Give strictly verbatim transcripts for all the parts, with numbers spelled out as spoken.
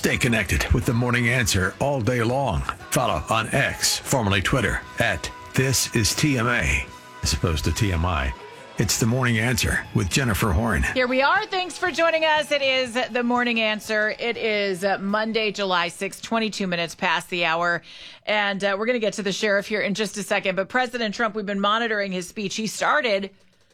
Stay connected with The Morning Answer all day long. Follow on X, formerly Twitter, at This Is T M A, as opposed to T M I. It's The Morning Answer with Jennifer Horn. Here we are. Thanks for joining us. It is The Morning Answer. It is Monday, July sixth, twenty-two minutes past the hour. And uh, we're going to get to the sheriff here in just a second. But President Trump, we've been monitoring his speech. He started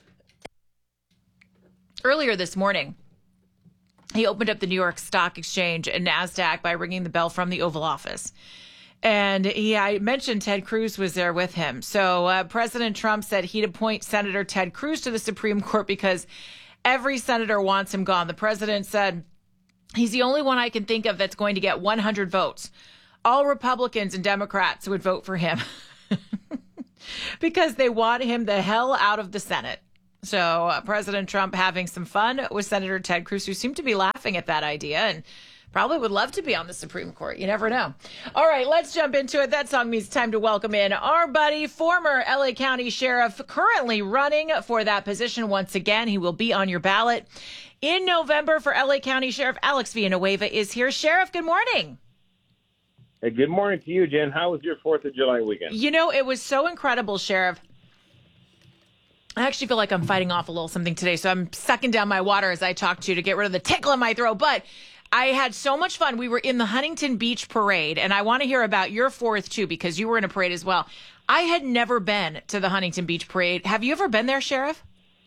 earlier this morning. He opened up the New York Stock Exchange and NASDAQ by ringing the bell from the Oval Office. And he, I mentioned Ted Cruz was there with him. So uh, President Trump said he'd appoint Senator Ted Cruz to the Supreme Court because every senator wants him gone. The president said he's the only one I can think of that's going to get one hundred votes. All Republicans and Democrats would vote for him because they want him the hell out of the Senate. So uh, President Trump having some fun with Senator Ted Cruz, who seemed to be laughing at that idea and probably would love to be on the Supreme Court. You never know. All right, let's jump into it. That song means time to welcome in our buddy, former L A County Sheriff, currently running for that position once again. He will be on your ballot in November for L A County Sheriff. Alex Villanueva is here. Sheriff, good morning. Hey, good morning to you, Jen. How was your fourth of July weekend? You know, it was so incredible, Sheriff. I actually feel like I'm fighting off a little something today, so I'm sucking down my water as I talk to you to get rid of the tickle in my throat. But I had so much fun. We were in the Huntington Beach Parade, and I want to hear about your fourth, too, because you were in a parade as well. I had never been to the Huntington Beach Parade. Have you ever been there, Sheriff?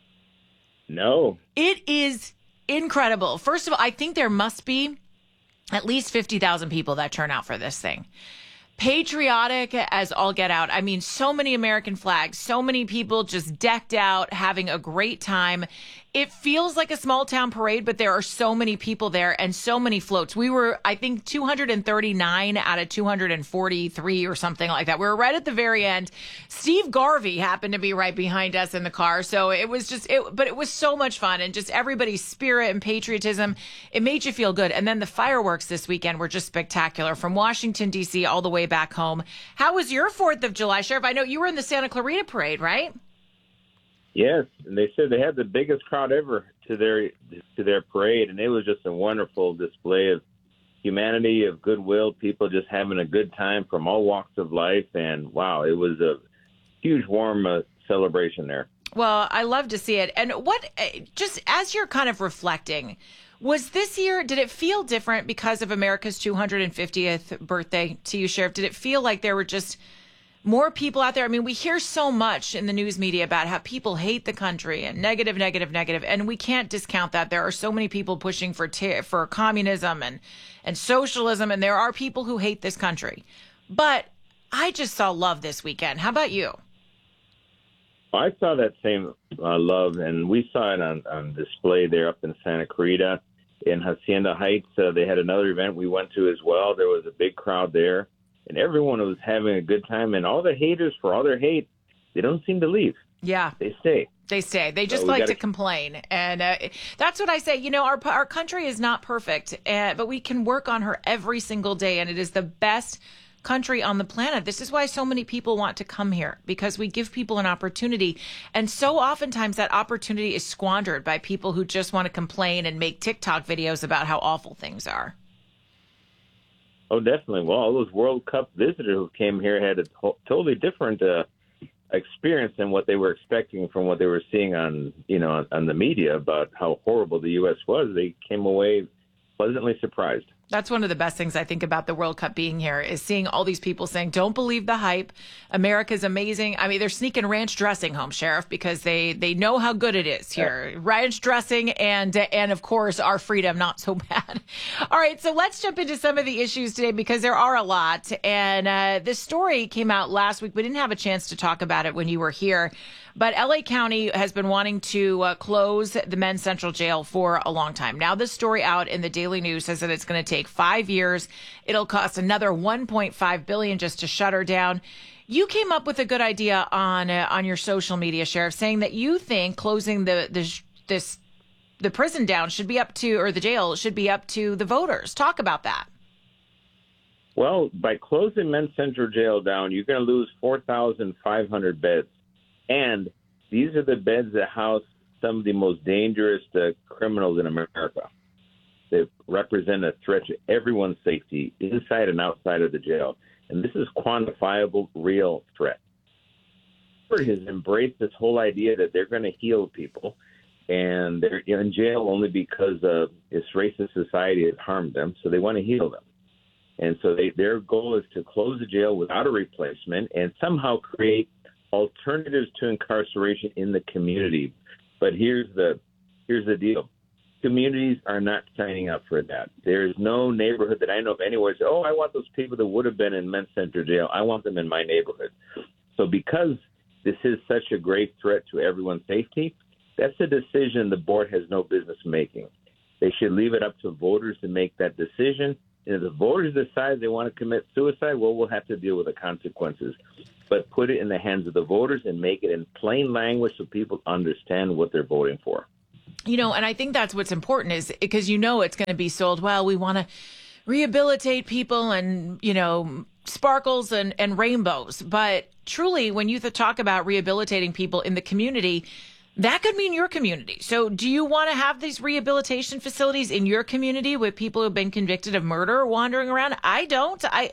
No. It is incredible. First of all, I think there must be at least fifty thousand people that turn out for this thing. Patriotic as all get out. I mean, so many American flags, so many people just decked out, having a great time. It feels like a small town parade, but there are so many people there and so many floats. We were, I think, two hundred thirty-nine out of two hundred forty-three or something like that. We were right at the very end. Steve Garvey happened to be right behind us in the car. So it was just, it, but it was so much fun, and just everybody's spirit and patriotism. It made you feel good. And then the fireworks this weekend were just spectacular, from Washington, D C all the way back home. How was your fourth of July, Sheriff? I know you were in the Santa Clarita Parade, right? Yes, and they said they had the biggest crowd ever to their to their parade, and it was just a wonderful display of humanity, of goodwill, people just having a good time from all walks of life. And wow, it was a huge, warm uh, celebration there. Well, I love to see it. And what, just as you're kind of reflecting, was this year, did it feel different because of America's two hundred fiftieth birthday to you, Sheriff? Did it feel like there were just more people out there? I mean, we hear so much in the news media about how people hate the country and negative, negative, negative, and we can't discount that. There are so many people pushing for t- for communism and, and socialism, and there are people who hate this country. But I just saw love this weekend. How about you? I saw that same uh, love, and we saw it on, on display there up in Santa Clarita. In Hacienda Heights, uh, they had another event we went to as well. There was a big crowd there, and everyone was having a good time. And all the haters, for all their hate, they don't seem to leave. Yeah. They stay. They stay. They just so like gotta... to complain. And uh, that's what I say. You know, our our country is not perfect, uh, but we can work on her every single day. And it is the best country on the planet. This is why so many people want to come here, because we give people an opportunity. And so oftentimes that opportunity is squandered by people who just want to complain and make TikTok videos about how awful things are. Oh, definitely. Well, all those World Cup visitors who came here had a to- totally different uh, experience than what they were expecting from what they were seeing on, you know, on, on the media about how horrible the U S was. They came away pleasantly surprised. That's one of the best things I think about the World Cup being here, is seeing all these people saying, don't believe the hype. America's amazing. I mean, they're sneaking ranch dressing home, Sheriff, because they, they know how good it is here. Yeah. Ranch dressing and, and of course, our freedom, not so bad. All right, so let's jump into some of the issues today, because there are a lot. And uh, this story came out last week. We didn't have a chance to talk about it when you were here. But L A County has been wanting to uh, close the men's central jail for a long time. Now, this story out in the Daily News says that it's going to take five years. It'll cost another one point five billion dollars just to shut her down. You came up with a good idea on uh, on your social media, Sheriff, saying that you think closing the, the this the prison down should be up to, or the jail should be up to the voters. Talk about that. Well, by closing men's central jail down, you're going to lose four thousand five hundred beds. And these are the beds that house some of the most dangerous uh, criminals in America. that represent a threat to everyone's safety inside and outside of the jail. And this is quantifiable, real threat. Has embraced this whole idea that they're going to heal people, and they're in jail only because uh, this racist society has harmed them, so they want to heal them. And so they, their goal is to close the jail without a replacement and somehow create alternatives to incarceration in the community. But here's the here's the deal. Communities are not signing up for that. There is no neighborhood that I know of anywhere that says, oh, I want those people that would have been in Men's Center jail. I want them in my neighborhood. So because this is such a great threat to everyone's safety, that's a decision the board has no business making. They should leave it up to voters to make that decision. And if the voters decide they want to commit suicide, well, we'll have to deal with the consequences. But put it in the hands of the voters and make it in plain language so people understand what they're voting for. You know, and I think that's what's important is because, you know, it's going to be sold, well, we want to rehabilitate people and, you know, sparkles and, and rainbows. But truly, when you th- talk about rehabilitating people in the community, that could mean your community. So do you want to have these rehabilitation facilities in your community with people who've been convicted of murder wandering around? I don't. I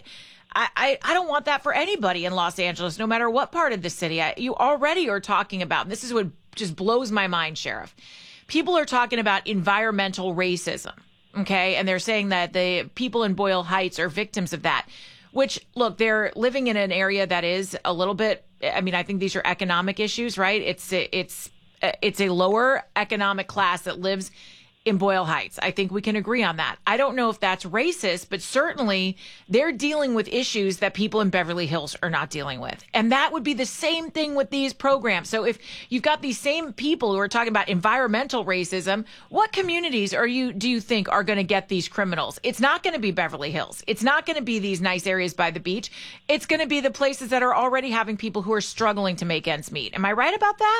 I, I don't want that for anybody in Los Angeles, no matter what part of the city. I, you already are talking about, this is what just blows my mind, Sheriff. People are talking about environmental racism, okay? And they're saying that the people in Boyle Heights are victims of that, which, look, they're living in an area that is a little bit, I mean, I think these are economic issues, right? It's it's it's a lower economic class that lives in Boyle Heights. I think we can agree on that. I don't know if that's racist, but certainly they're dealing with issues that people in Beverly Hills are not dealing with. And that would be the same thing with these programs. So if you've got these same people who are talking about environmental racism, what communities are you, do you think are going to get these criminals? It's not going to be Beverly Hills. It's not going to be these nice areas by the beach. It's going to be the places that are already having people who are struggling to make ends meet. Am I right about that?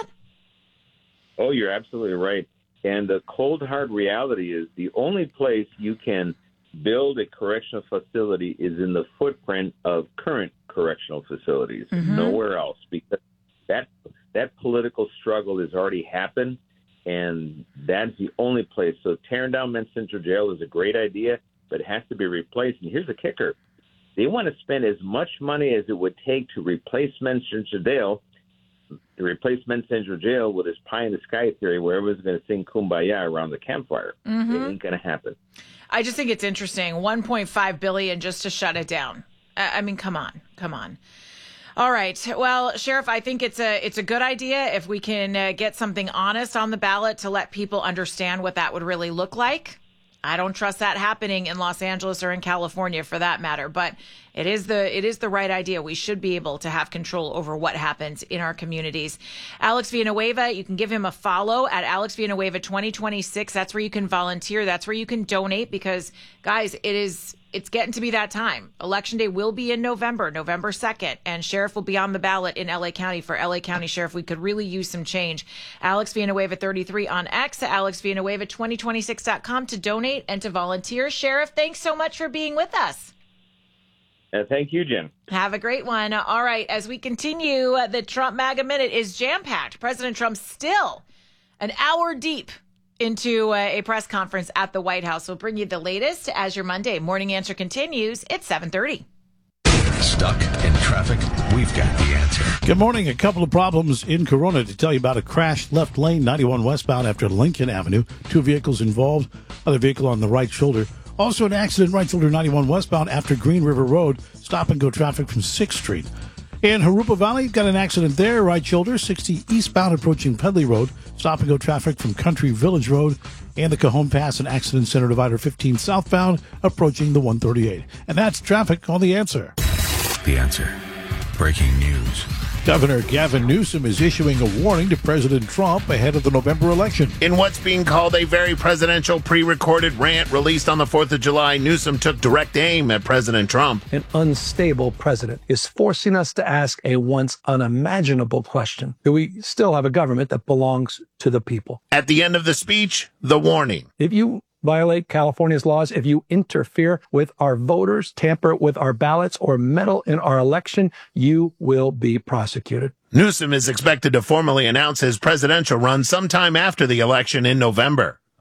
Oh, you're absolutely right. And the cold, hard reality is the only place you can build a correctional facility is in the footprint of current correctional facilities, mm-hmm. nowhere else, because that that political struggle has already happened, and that's the only place. So tearing down Men's Central Jail is a great idea, but it has to be replaced. And here's the kicker. They want to spend as much money as it would take to replace Men's Central Jail to replace Men's Central Jail with this pie in the sky theory where everyone's going to sing Kumbaya around the campfire. Mm-hmm. It ain't going to happen. I just think it's interesting. one point five billion dollars just to shut it down. I mean, come on, come on. All right. Well, Sheriff, I think it's a it's a good idea if we can uh, get something honest on the ballot to let people understand what that would really look like. I don't trust that happening in Los Angeles or in California for that matter, but it is the it is the right idea. We should be able to have control over what happens in our communities. Alex Villanueva, you can give him a follow at Alex Villanueva twenty twenty-six. That's where you can volunteer. That's where you can donate because, guys, it is it's getting to be that time. Election day will be in November, November second, and Sheriff will be on the ballot in L A County for L A County Sheriff. We could really use some change. Alex Villanueva thirty-three on X, Alex Villanueva twenty twenty-six dot com to donate and to volunteer. Sheriff, thanks so much for being with us. Uh, thank you, Jen. Have a great one. All right, as we continue, uh, the Trump MAGA Minute is jam-packed. President Trump still an hour deep into uh, a press conference at the White House. We'll bring you the latest as your Monday Morning Answer continues at seven thirty. Stuck in traffic? We've got the answer. Good morning. A couple of problems in Corona to tell you about. A crash left lane ninety-one westbound after Lincoln Avenue. Two vehicles involved. Other vehicle on the right shoulder. Also an accident right shoulder ninety-one westbound after Green River Road. Stop and go traffic from sixth Street. In Harupa Valley, got an accident there, right shoulder, sixty eastbound approaching Pedley Road. Stop and go traffic from Country Village Road. And the Cajon Pass, an accident center divider fifteen southbound approaching the one thirty-eight. And that's traffic on The Answer. The Answer. Breaking news. Governor Gavin Newsom is issuing a warning to President Trump ahead of the November election. In what's being called a very presidential pre-recorded rant released on the fourth of July, Newsom took direct aim at President Trump. An unstable president is forcing us to ask a once unimaginable question. Do we still have a government that belongs to the people? At the end of the speech, the warning. If you violate California's laws, if you interfere with our voters, tamper with our ballots, or meddle in our election, you will be prosecuted. Newsom is expected to formally announce his presidential run sometime after the election in November.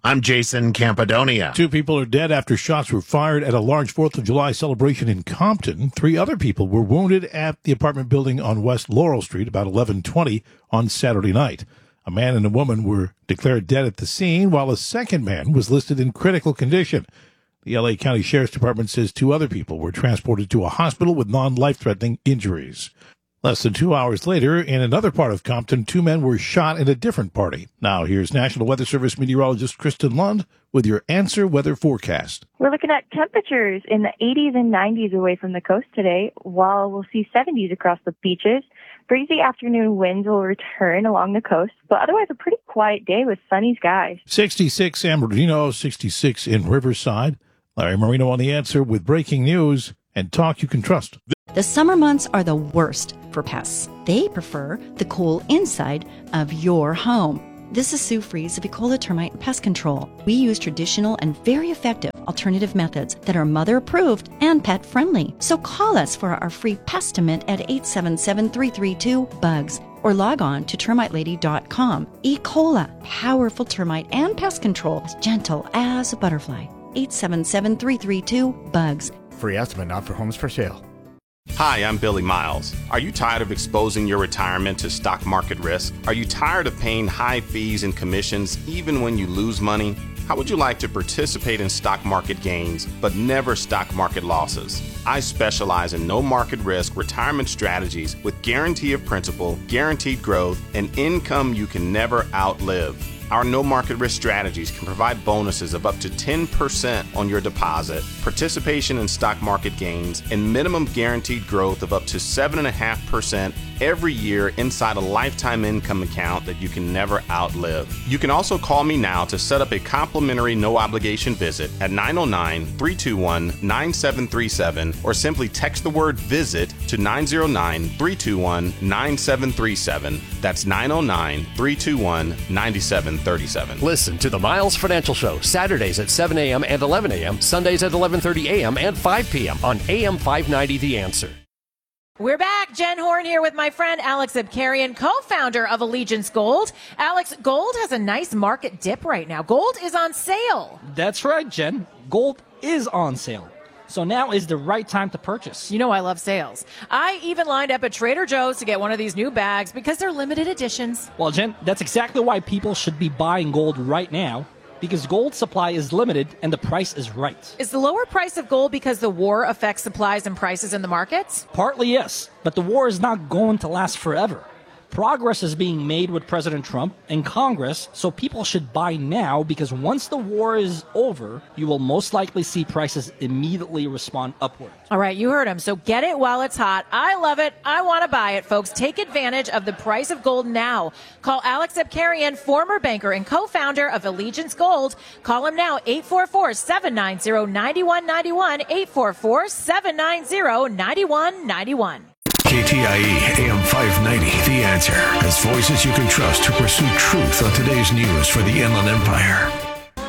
I'm Jason Campadonia. Two people are dead after shots were fired at a large fourth of July celebration in Compton. Three other people were wounded at the apartment building on West Laurel Street about eleven twenty on Saturday night. A man and a woman were declared dead at the scene, while a second man was listed in critical condition. The L A County Sheriff's Department says two other people were transported to a hospital with non-life-threatening injuries. Less than two hours later, in another part of Compton, two men were shot at a different party. Now, here's National Weather Service meteorologist Kristen Lund with your Answer Weather forecast. We're looking at temperatures in the eighties and nineties away from the coast today, while we'll see seventies across the beaches. Breezy afternoon winds will return along the coast, but otherwise a pretty quiet day with sunny skies. sixty-six San Bernardino, sixty-six in Riverside. Larry Marino on The Answer with breaking news and talk you can trust. The summer months are the worst for pests. They prefer the cool inside of your home. This is Sue Fries of Ecola Termite and Pest Control. We use traditional and very effective alternative methods that are mother-approved and pet-friendly. So call us for our free Pestimate at eight seven seven, three three two, B U G S or log on to termite lady dot com. Ecola, powerful termite and pest control, as gentle as a butterfly. eight seven seven, three three two, B U G S. Free estimate not for homes for sale. Hi, I'm Billy Miles. Are you tired of exposing your retirement to stock market risk? Are you tired of paying high fees and commissions even when you lose money? How would you like to participate in stock market gains but never stock market losses? I specialize in no market risk retirement strategies with guarantee of principal, guaranteed growth, and income you can never outlive. Our no market risk strategies can provide bonuses of up to ten percent on your deposit, participation in stock market gains, and minimum guaranteed growth of up to seven point five percent every year inside a lifetime income account that you can never outlive. You can also call me now to set up a complimentary no obligation visit at nine oh nine, three two one, nine seven three seven or simply text the word visit to nine oh nine, three two one, nine seven three seven. That's nine oh nine, three two one, nine seven three seven. Listen to the Miles Financial Show Saturdays at seven a.m. and eleven a.m., Sundays at eleven thirty a.m. and five p.m. on A M five ninety The Answer. We're back. Jen Horn here with my friend Alex Abkarian, co-founder of Allegiance Gold. Alex, gold has a nice market dip right now. Gold is on sale. That's right, Jen. Gold is on sale. So now is the right time to purchase. You know I love sales. I even lined up at Trader Joe's to get one of these new bags because they're limited editions. Well, Jen, that's exactly why people should be buying gold right now, because gold supply is limited and the price is right. Is the lower price of gold because the war affects supplies and prices in the markets? Partly, yes, but the war is not going to last forever. Progress is being made with President Trump and Congress, so people should buy now because once the war is over, you will most likely see prices immediately respond upward. All right, you heard him. So get it while it's hot. I love it. I want to buy it, folks. Take advantage of the price of gold now. Call Alex Abkarian, former banker and co-founder of Allegiance Gold. Call him now, eight four four, seven nine zero, nine one nine one, eight four four, seven nine zero, nine one nine one. K T I E A M five ninety, The Answer, has voices you can trust to pursue truth on today's news for the Inland Empire.